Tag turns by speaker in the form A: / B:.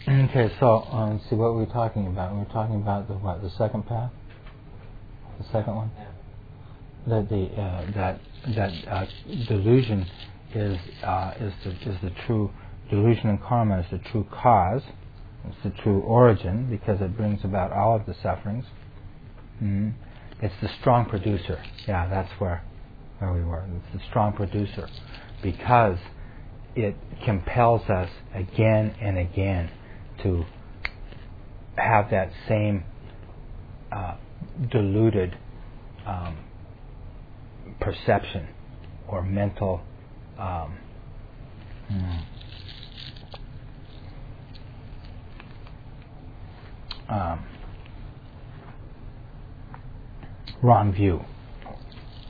A: Okay, so see what we're talking about. We're talking about the second path, the second one. That delusion is the true delusion, and karma is the true cause. It's the true origin because it brings about all of the sufferings. It's the strong producer. Yeah, that's where we were. It's the strong producer because it compels us again and again to have that same deluded perception or mental wrong view.